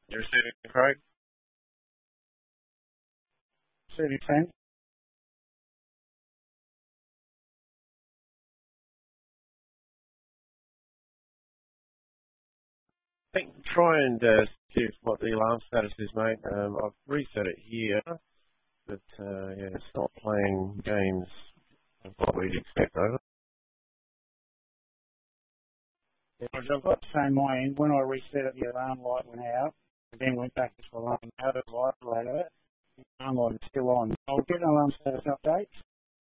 You're receiving, Craig? Receiving 10. I think try and see what the alarm status is, mate. I've reset it here, but yeah, it's not playing games of what we'd expect over. Yeah, I've got the same my end. When I reset it, the alarm light went out. Then went back to alarm mode, isolated it. The alarm light is still on. I'll get an alarm status update.